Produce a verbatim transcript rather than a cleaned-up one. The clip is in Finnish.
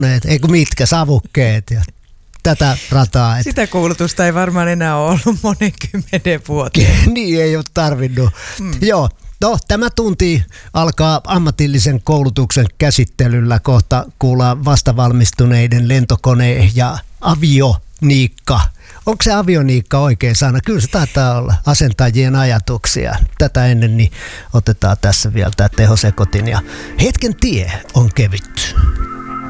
eikö mitkä, savukkeet ja tätä rataa. Et. Sitä koulutusta ei varmaan enää ole ollut monen kymmenen vuoteen. Niin ei ole tarvinnut. Mm. Joo. No, tämä tunti alkaa ammatillisen koulutuksen käsittelyllä. Kohta kuullaan vastavalmistuneiden lentokone- ja avioniikka. Onko se avioniikka oikein sana? Kyllä se taitaa olla asentajien ajatuksia. Tätä ennen niin otetaan tässä vielä tämä tehosekotin ja hetken tie on kevyt.